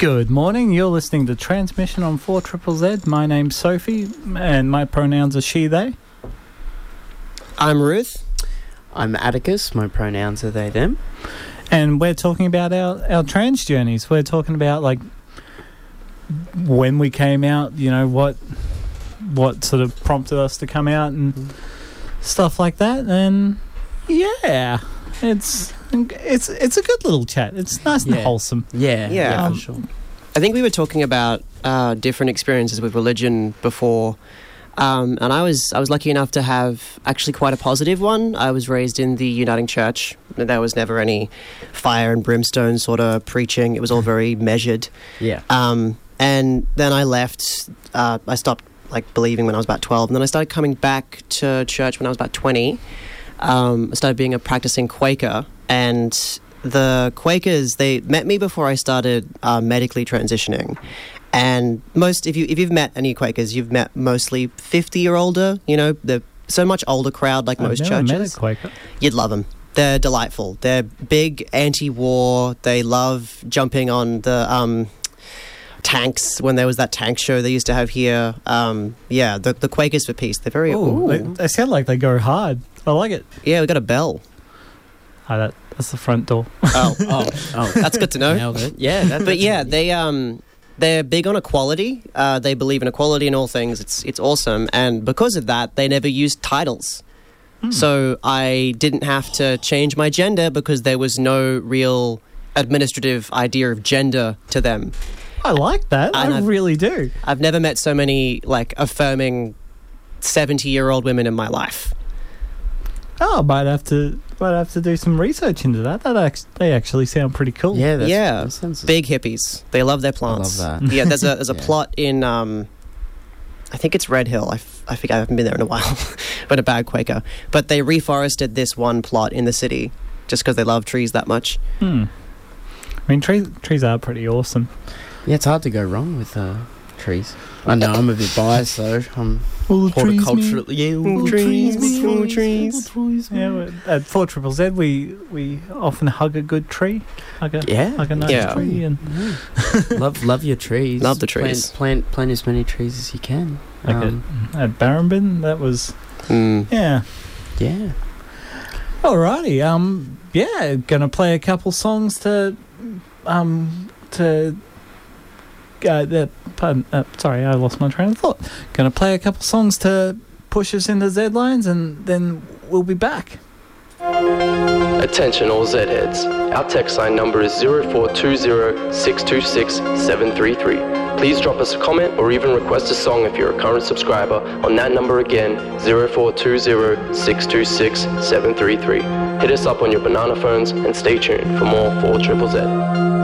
Good morning, you're listening to Transmission on 4ZZZ. My name's Sophie, and my pronouns are she, they. I'm Ruth. I'm Atticus, my pronouns are they, them. And we're talking about our trans journeys. We're talking about, like, when we came out, you know, what sort of prompted us to come out and stuff like that. And, yeah, it's a good little chat. It's nice and wholesome. Yeah, for sure. I think we were talking about different experiences with religion before, and I was lucky enough to have actually quite a positive one. I was raised in the Uniting Church. There was never any fire and brimstone sort of preaching. It was all very measured. Yeah. And then I left. I stopped believing when I was about 12, and then I started coming back to church when I was about 20. I started being a practicing Quaker, and the Quakers, they met me before I started medically transitioning. And if you've met any Quakers, you've met mostly 50 or older. You know, they're so much older crowd like most churches. I've never met a Quaker. You'd love them. They're delightful. They're big anti-war. They love jumping on the tanks when there was that tank show they used to have here. The Quakers for Peace. They're very... They sound like they go hard. I like it. Yeah, we got a bell. Oh, that's the front door. Oh, that's good to know. Nailed it. Yeah, they're big on equality. They believe in equality in all things. It's awesome, and because of that, they never used titles. So I didn't have to change my gender because there was no real administrative idea of gender to them. I like that. I really do. I've never met so many affirming 70-year-old women in my life. Oh, I might have to do some research into that. They actually sound pretty cool. Yeah, that sounds big hippies. They love their plants. I love that. Yeah, there's a plot in I think it's Red Hill. I think I haven't been there in a while, but a bad Quaker. But they reforested this one plot in the city just because they love trees that much. I mean, trees are pretty awesome. Yeah, it's hard to go wrong with trees. I know I'm a bit biased, though. I'm horticulturally... All the trees. Yeah, at 4ZZZ, we often hug a good tree. Hug a nice tree. And love your trees. Love the trees. Plant as many trees as you can. At Barrambin, that was... Yeah. Yeah. Alrighty. Gonna play a couple songs sorry, I lost my train of thought. Gonna play a couple songs to push us into Z lines, and then we'll be back. Attention all Z-heads. Our text line number is 0420 626 733. Please drop us a comment or even request a song if you're a current subscriber on that number again, 0420 626 733. Hit us up on your banana phones and stay tuned for more 4ZZZ.